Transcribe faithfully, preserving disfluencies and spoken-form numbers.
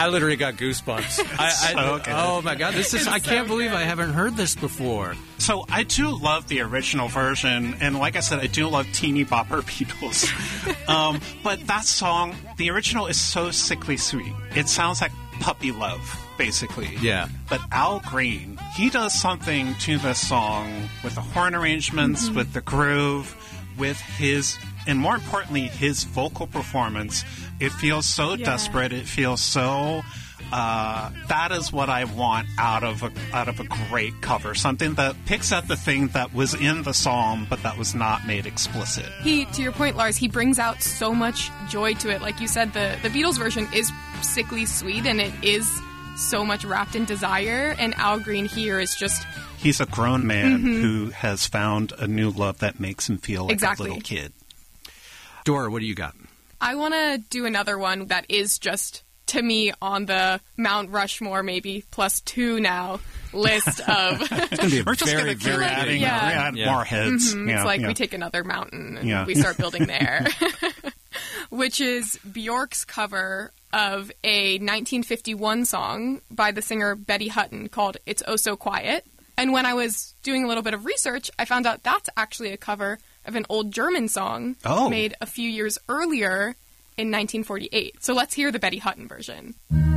I literally got goosebumps. I, I, okay. Oh my God, this is, I can't believe I haven't heard this before. So I do love the original version, and like I said, I do love teeny bopper Beatles. um, but that song, the original is so sickly sweet. It sounds like puppy love, basically. Yeah. But Al Green, he does something to this song with the horn arrangements, mm-hmm. with the groove, with his, and more importantly, his vocal performance. It feels so yeah. desperate. It feels so... Uh, that is what I want out of a out of a great cover. Something that picks at the thing that was in the song, but that was not made explicit. He, to your point, Lars, he brings out so much joy to it. Like you said, the, the Beatles version is sickly sweet, and it is so much wrapped in desire. And Al Green here is just... He's a grown man mm-hmm. who has found a new love that makes him feel like exactly. a little kid. Dora, what do you got? I want to do another one that is just... to me, on the Mount Rushmore, maybe plus two now list of. It's going to be a We're just very, going to keep very adding big. Yeah. we add Yeah. more heads. Mm-hmm. Yeah, it's like yeah. we take another mountain and Yeah. we start building there. Which is Bjork's cover of a nineteen fifty-one song by the singer Betty Hutton called It's Oh So Quiet. And when I was doing a little bit of research, I found out that's actually a cover of an old German song oh. made a few years earlier in nineteen forty-eight. So let's hear the Betty Hutton version.